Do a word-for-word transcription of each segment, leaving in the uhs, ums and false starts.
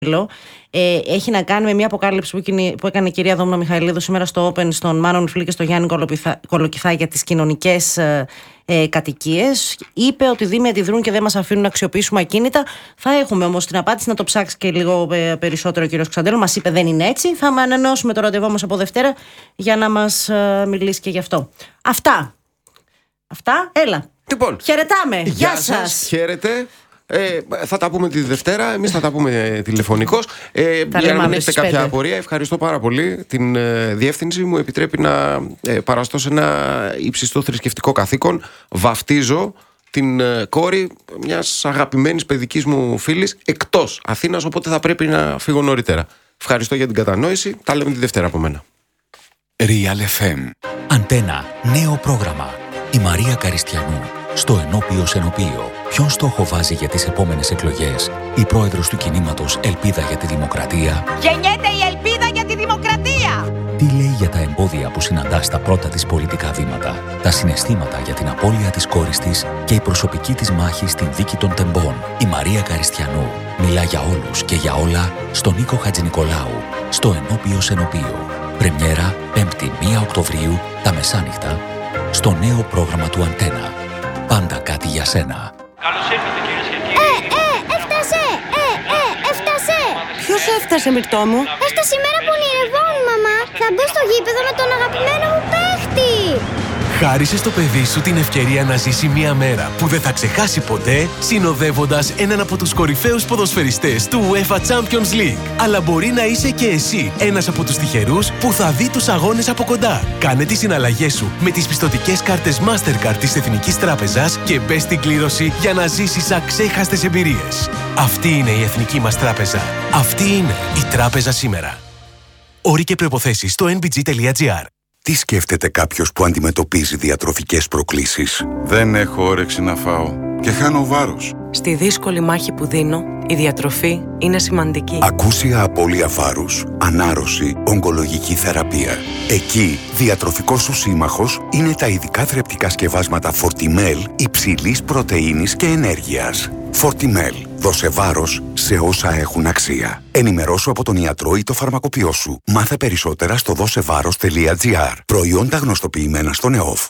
Ε, έχει να κάνει με μια αποκάλυψη που, που έκανε η κυρία Δόμνα Μιχαηλίδου σήμερα στο Open στον Μάνο Νιφλή και στο Γιάννη Κολοκυθά για τις κοινωνικές ε, ε, κατοικίες. Είπε ότι οι Δήμοι αντιδρούν και δεν μας αφήνουν να αξιοποιήσουμε ακίνητα. Θα έχουμε όμως την απάντηση, να το ψάξει και λίγο ε, περισσότερο ο κύριος Ξαντέλο. Μας είπε δεν είναι έτσι. Θα ανανεώσουμε το ραντεβού μας από Δευτέρα για να μας ε, μιλήσει και γι' αυτό. Αυτά. Αυτά. Έλα. Λοιπόν, χαιρετάμε. Γεια, Γεια σας. σας. Χαίρετε. Ε, θα τα πούμε τη Δευτέρα, εμείς θα τα πούμε τηλεφωνικώς. Ε, για να μην έχετε κάποια πέντε. απορία, ευχαριστώ πάρα πολύ. Την ε, διεύθυνση μου επιτρέπει να ε, παραστώ σε ένα υψιστό θρησκευτικό καθήκον. Βαφτίζω την ε, κόρη μιας αγαπημένης παιδικής μου φίλης εκτός Αθήνας, οπότε θα πρέπει να φύγω νωρίτερα. Ευχαριστώ για την κατανόηση. Τα λέμε τη Δευτέρα από μένα. Real εφ εμ. Αντένα. Νέο πρόγραμμα. Η Μαρία Καριστιανού. Στο ενώπιο Σενωπείο. Ποιον στόχο βάζει για τις επόμενες εκλογές η πρόεδρος του κινήματος Ελπίδα για τη Δημοκρατία? Γεννιέται η ελπίδα για τη δημοκρατία! Τι λέει για τα εμπόδια που συναντά στα πρώτα της πολιτικά βήματα, τα συναισθήματα για την απώλεια της κόρης της και η προσωπική της μάχη στην δίκη των τεμπών? Η Μαρία Καριστιανού μιλά για όλους και για όλα στον Νίκο Χατζηνικολάου, στο ενώπιο Σενωπείο. Πρεμιέρα πέμπτη πρώτη Οκτωβρίου τα μεσάνυχτα στο νέο πρόγραμμα του Αντένα. Πάντα κάτι για σένα. Καλώς ήρθατε κυρίες και κύριοι. Ε, ε, έφτασε! Ε, ε, έφτασε! Ποιος έφτασε, Μυρτώ μου? Έφτασε η μέρα που ονειρευόμουν, μαμά. Θα μπω στο γήπεδο με τον αγαπημένο μου παίχτη. Χάρισε στο παιδί σου την ευκαιρία να ζήσει μια μέρα που δεν θα ξεχάσει ποτέ, συνοδεύοντας έναν από τους κορυφαίους ποδοσφαιριστές του UEFA Champions League. Αλλά μπορεί να είσαι και εσύ ένας από τους τυχερούς που θα δει τους αγώνες από κοντά. Κάνε τις συναλλαγές σου με τις πιστωτικές κάρτες Mastercard της Εθνικής Τράπεζας και μπες στην κλήρωση για να ζήσεις αξέχαστες εμπειρίες. Αυτή είναι η Εθνική μας Τράπεζα. Αυτή είναι η Τράπεζα σήμερα. Όροι και προϋποθέσεις στο εν μπι τζι τελεία τζι άρ. Τι σκέφτεται κάποιος που αντιμετωπίζει διατροφικές προκλήσεις? Δεν έχω όρεξη να φάω και χάνω βάρος. Στη δύσκολη μάχη που δίνω, η διατροφή είναι σημαντική. Ακούσια απώλεια βάρους, ανάρρωση, ογκολογική θεραπεία. Εκεί, διατροφικός σου σύμμαχος είναι τα ειδικά θρεπτικά σκευάσματα Fortimel υψηλής πρωτεΐνης και ενέργειας. Fortimel. Δώσε βάρος σε όσα έχουν αξία. Ενημερώσου από τον ιατρό ή το φαρμακοποιό σου. Μάθε περισσότερα στο δώσεβάρος τελεία τζι άρ. Προϊόντα γνωστοποιημένα στον ΕΟΦ.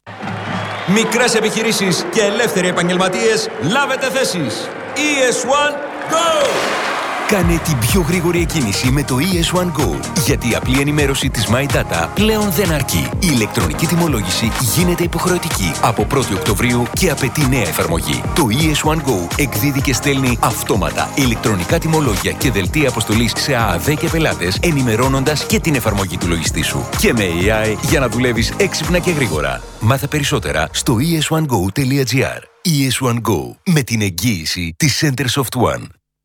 Μικρές επιχειρήσεις και ελεύθεροι επαγγελματίες, λάβετε θέσεις. ι ες One Go! Κάνε την πιο γρήγορη εκκίνηση με το ι ες One Go, γιατί η απλή ενημέρωση της My Data πλέον δεν αρκεί. Η ηλεκτρονική τιμολόγηση γίνεται υποχρεωτική από πρώτη Οκτωβρίου και απαιτεί νέα εφαρμογή. Το ι ες One Go εκδίδει και στέλνει αυτόματα ηλεκτρονικά τιμολόγια και δελτία αποστολής σε ΑΑΔ και πελάτες, ενημερώνοντας και την εφαρμογή του λογιστή σου. Και με έι άι για να δουλεύεις έξυπνα και γρήγορα. Μάθε περισσότερα στο ι ες one go τελεία τζι άρ. ι ες One Go, με την εγγύηση της Centersoft One.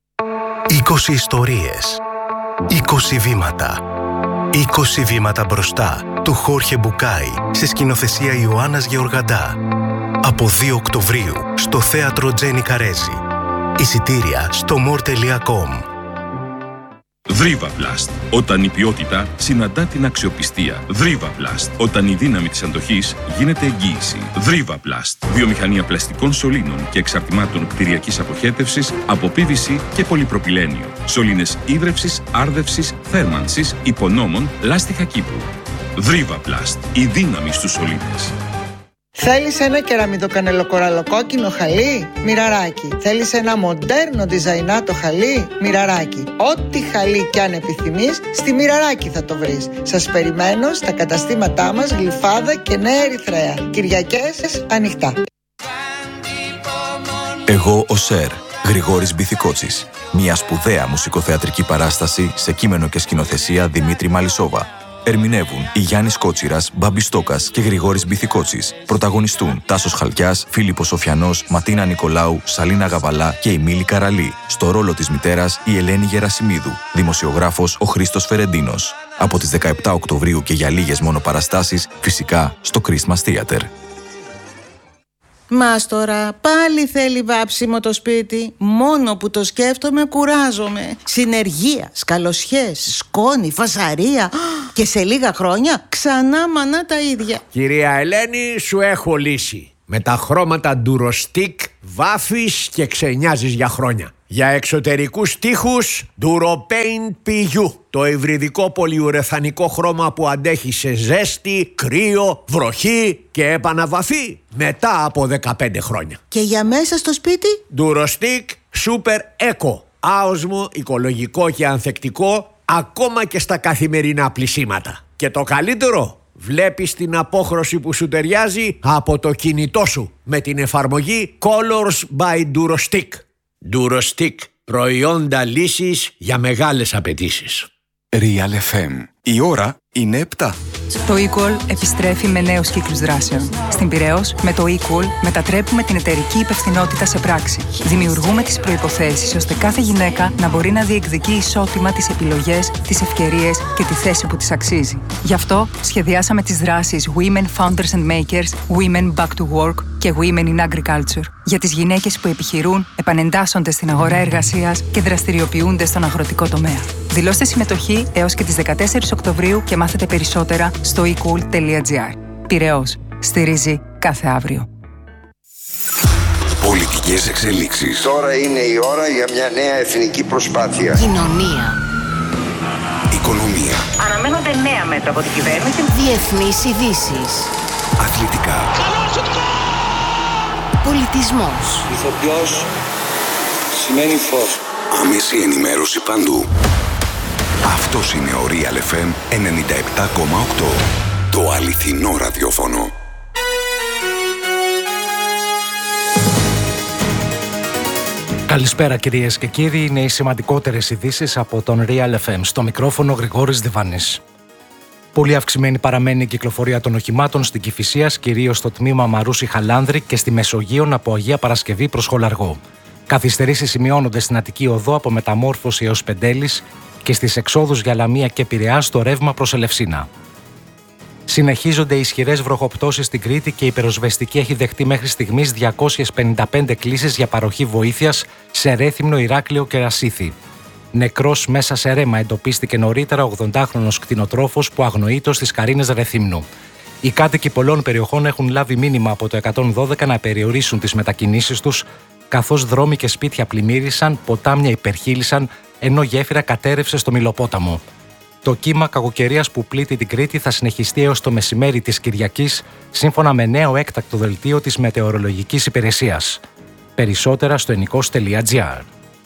είκοσι ιστορίες, είκοσι βήματα. είκοσι βήματα μπροστά του Χόρχε Μπουκάη σε σκηνοθεσία Ιωάννας Γεωργαντά. Από δύο Οκτωβρίου στο θέατρο Τζένι Καρέζη. Εισιτήρια στο more τελεία com. Δρίβα-Πλαστ. Όταν η ποιότητα συναντά την αξιοπιστία. Δρίβα-Πλαστ. Όταν η δύναμη της αντοχής γίνεται εγγύηση. Δρίβα-Πλαστ. Βιομηχανία πλαστικών σωλήνων και εξαρτημάτων κτηριακής αποχέτευσης από πι βι σι και πολυπροπυλένιο. Σωλήνες ίδρευσης, άρδευσης, θέρμανσης, υπονόμων, λάστιχα κήπου. Δρίβα-Πλαστ. Η δύναμη στους σωλήνες. Θέλεις ένα κεραμιδοκανελοκοραλοκόκκινο χαλί? Μοιραράκι. Θέλεις ένα μοντέρνο διζαϊνάτο χαλί? Μοιραράκι. Ό,τι χαλί κι αν επιθυμείς, στη Μοιραράκι θα το βρεις. Σας περιμένω στα καταστήματά μας Γλυφάδα και Νέα Ερυθρέα. Κυριακές ανοιχτά. Εγώ ο Σερ, Γρηγόρης Μπιθικότσης. Μια σπουδαία μουσικοθεατρική παράσταση σε κείμενο και σκηνοθεσία Δημήτρη Μαλισσόβα. Ερμηνεύουν η Γιάννης Κότσιρας, Μπάμπης Στόκας και Γρηγόρης Μπιθικότσης. Πρωταγωνιστούν Τάσος Χαλκιάς, Φίλιππος Σοφιανός, Ματίνα Νικολάου, Σαλίνα Γαβαλά και η Μίλη Καραλή. Στο ρόλο της μητέρας η Ελένη Γερασιμίδου. Δημοσιογράφος ο Χρήστος Φερεντίνος. Από τις δεκαεπτά Οκτωβρίου και για λίγες μόνο παραστάσεις, φυσικά στο Christmas Theater. Μάστορα, πάλι θέλει βάψιμο το σπίτι. Μόνο που το σκέφτομαι κουράζομαι. Συνεργεία, σκαλωσιές, σκόνη, φασαρία. Και σε λίγα χρόνια ξανά μανά τα ίδια. Κυρία Ελένη, σου έχω λύση. Με τα χρώματα Durostick βάφεις και ξενιάζεις για χρόνια. Για εξωτερικούς τοίχους, Duropaint πι γιου. Το υβριδικό πολυουρεθανικό χρώμα που αντέχει σε ζέστη, κρύο, βροχή και επαναβαφή μετά από δεκαπέντε χρόνια. Και για μέσα στο σπίτι? Durostick Super Eco. Άοσμο, οικολογικό και ανθεκτικό ακόμα και στα καθημερινά πλυσίματα. Και το καλύτερο, βλέπεις την απόχρωση που σου ταιριάζει από το κινητό σου με την εφαρμογή Colors by Durostick. Durostick, προϊόντα λύσης για μεγάλες απαιτήσεις. Real εφ εμ. Η ώρα είναι επτά. Το Equal επιστρέφει με νέους κύκλους δράσεων. Στην Πειραιώς, με το Equal μετατρέπουμε την εταιρική υπευθυνότητα σε πράξη. Δημιουργούμε τις προϋποθέσεις ώστε κάθε γυναίκα να μπορεί να διεκδικεί ισότιμα τις επιλογές, τις ευκαιρίες και τη θέση που της αξίζει. Γι' αυτό σχεδιάσαμε τις δράσεις Women Founders and Makers, Women Back to Work και Women in Agriculture για τις γυναίκες που επιχειρούν, επανεντάσσονται στην αγορά εργασίας και δραστηριοποιούνται στον αγροτικό τομέα. Δηλώστε συμμετοχή έως και τις δεκατέσσερις Οκτωβρίου και μάθετε περισσότερα στο ecool τελεία gr. Πειραιώς. Στηρίζει κάθε αύριο. Πολιτικές εξελίξεις. Τώρα είναι η ώρα για μια νέα εθνική προσπάθεια. Κοινωνία. Οικονομία. Αναμένονται νέα μέτρα από την κυβέρνηση. Διεθνείς ειδήσεις. Αθλητικά. Πολιτισμός. Ηθοποιός σημαίνει φως. Άμεση ενημέρωση παντού. Αυτός είναι ο Real εφ εμ ενενήντα επτά κόμμα οκτώ. Το αληθινό ραδιόφωνο. Καλησπέρα κυρίες και κύριοι, είναι οι σημαντικότερες ειδήσεις από τον Real εφ εμ. Στο μικρόφωνο Γρηγόρης Διβάνης. Πολύ αυξημένη παραμένει η κυκλοφορία των οχημάτων στην Κηφισίας, κυρίως στο τμήμα Μαρούσι Χαλάνδρη και στη Μεσογείον από Αγία Παρασκευή προς Χολαργό. Καθυστερήσεις σημειώνονται στην Αττική Οδό από Μεταμόρφωση έως Πεντέλης και στις εξόδους για Λαμία και Πειραιά στο ρεύμα προς Ελευσίνα. Συνεχίζονται οι ισχυρές βροχοπτώσεις στην Κρήτη και η πυροσβεστική έχει δεχτεί μέχρι στιγμής διακόσιες πενήντα πέντε κλήσεις για παροχή βοήθειας σε Ρέθυμνο, Ηράκλειο και Ρασίθι. Νεκρός μέσα σε ρέμα εντοπίστηκε νωρίτερα ο ογδοντάχρονος κτηνοτρόφος που αγνοείτος στις Καρίνες Ρεθύμνου. Οι κάτοικοι πολλών περιοχών έχουν λάβει μήνυμα από το εκατόν δώδεκα να περιορίσουν τις μετακινήσεις τους, καθώς δρόμοι και σπίτια πλημμύρισαν, ποτάμια υπερχείλησαν, ενώ γέφυρα κατέρευσε στο Μυλοπόταμο. Το κύμα κακοκαιρίας που πλήττει την Κρήτη θα συνεχιστεί έως το μεσημέρι της Κυριακής, σύμφωνα με νέο έκτακτο δελτίο της Μετεωρολογικής Υπηρεσίας. Περισσότερα στο ενικός τελεία gr.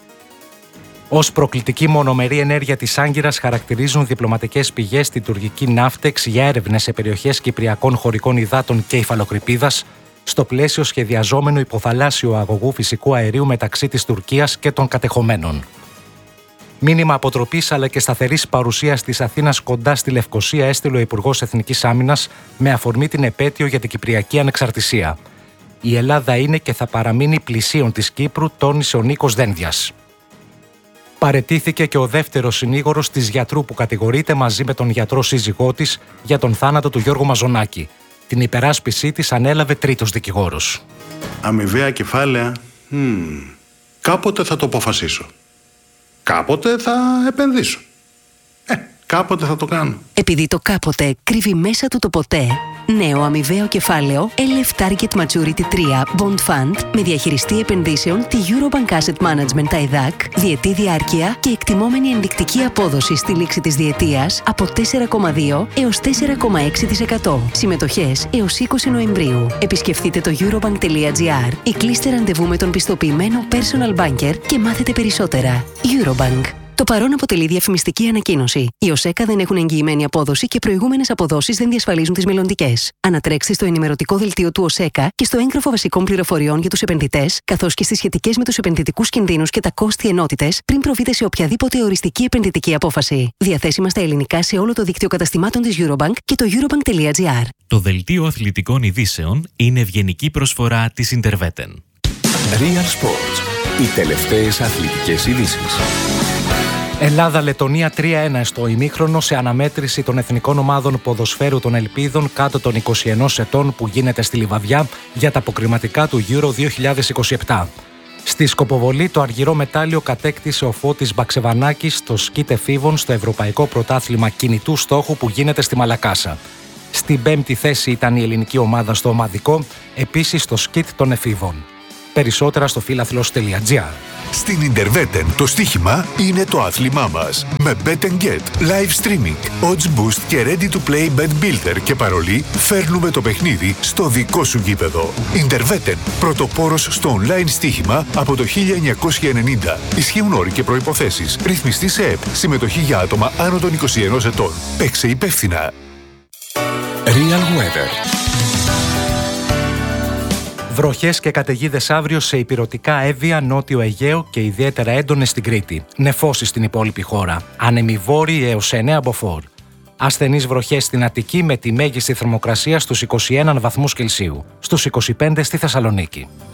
Ως προκλητική μονομερή ενέργεια της Άγκυρας χαρακτηρίζουν διπλωματικές πηγές στην τουρκική Ναύτεξ για έρευνες σε περιοχές κυπριακών χωρικών υδάτων και υφαλοκρηπίδας, στο πλαίσιο σχεδιαζόμενου υποθαλάσσιου αγωγού φυσικού αερίου μεταξύ της Τουρκίας και των κατεχομένων. Μήνυμα αποτροπής αλλά και σταθερής παρουσίας της Αθήνας κοντά στη Λευκοσία έστειλε ο Υπουργός Εθνικής Άμυνας με αφορμή την επέτειο για την Κυπριακή Ανεξαρτησία. Η Ελλάδα είναι και θα παραμείνει πλησίον της Κύπρου, τόνισε ο Νίκος Δένδιας. Παραιτήθηκε και ο δεύτερος συνήγορος της γιατρού που κατηγορείται μαζί με τον γιατρό σύζυγό της για τον θάνατο του Γιώργου Μαζονάκη. Την υπεράσπιση της ανέλαβε τρίτος δικηγόρος. Αμοιβαία κεφάλαια, hmm, κάποτε θα το αποφασίσω. Κάποτε θα επενδύσω. Ε, κάποτε θα το κάνω. Επειδή το κάποτε κρύβει μέσα του το ποτέ, νέο αμοιβαίο κεφάλαιο ελ εφ Target Maturity τρία Bond Fund με διαχειριστή επενδύσεων τη Eurobank Asset Management άι ντι έι σι, διετή διάρκεια και εκτιμόμενη ενδεικτική απόδοση στη λήξη της διετίας από τέσσερα κόμμα δύο έως τέσσερα κόμμα έξι τοις εκατό. Συμμετοχές έως είκοσι Νοεμβρίου. Επισκεφτείτε το eurobank τελεία gr ή κλείστε ραντεβού με τον πιστοποιημένο personal banker και μάθετε περισσότερα. Eurobank. Το παρόν αποτελεί διαφημιστική ανακοίνωση. Οι ΟΣΕΚΑ δεν έχουν εγγυημένη απόδοση και προηγούμενες αποδόσεις δεν διασφαλίζουν τις μελλοντικές. Ανατρέξτε στο ενημερωτικό δελτίο του ΟΣΕΚΑ και στο έγγραφο βασικών πληροφοριών για τους επενδυτές, καθώς και στις σχετικές με τους επενδυτικούς κινδύνους και τα κόστη ενότητες, πριν προβείτε σε οποιαδήποτε οριστική επενδυτική απόφαση. Διαθέσιμα στα ελληνικά σε όλο το δίκτυο καταστημάτων της Eurobank και το eurobank τελεία gr. Το δελτίο αθλητικών ειδήσεων είναι ευγενική προσφορά της Interveten. Real Sports. Οι τελευταίες αθλητικές ειδήσεις. Ελλάδα-Λετωνία τρία ένα στο ημίχρονο σε αναμέτρηση των εθνικών ομάδων ποδοσφαίρου των Ελπίδων κάτω των είκοσι ενός ετών που γίνεται στη Λιβαδιά για τα αποκριματικά του Euro δύο χιλιάδες είκοσι επτά. Στη σκοποβολή το αργυρό μετάλλιο κατέκτησε ο Φώτης Μπαξεβανάκης στο σκίτ εφήβων στο Ευρωπαϊκό Πρωτάθλημα Κινητού Στόχου που γίνεται στη Μαλακάσα. Στην πέμπτη θέση ήταν η ελληνική ομάδα στο ομαδικό, επίσης στο σκίτ των εφήβων. Περισσότερα στο φίλαθλος τελεία gr. Στην Ιντερβέτεν το στοίχημα είναι το άθλημά μας. Με Bet and Get, live streaming, odds boost και ready to play bet builder και παρολί, φέρνουμε το παιχνίδι στο δικό σου γήπεδο. Ιντερβέτεν, πρωτοπόρος στο online στοίχημα από το χίλια εννιακόσια ενενήντα. Ισχύουν όροι και προϋποθέσεις. Ρυθμιστή σε ΕΠ. Συμμετοχή για άτομα άνω των είκοσι ενός ετών. Παίξε υπεύθυνα. Real Weather. Βροχές και καταιγίδες αύριο σε ηπειρωτικά Εύβοια, Νότιο Αιγαίο και ιδιαίτερα έντονες στην Κρήτη. Νεφώσεις στην υπόλοιπη χώρα. Άνεμοι βόρειοι έως εννέα μποφόρ. Ασθενείς βροχές στην Αττική με τη μέγιστη θερμοκρασία στους είκοσι ένα βαθμούς Κελσίου. Στους είκοσι πέντε στη Θεσσαλονίκη.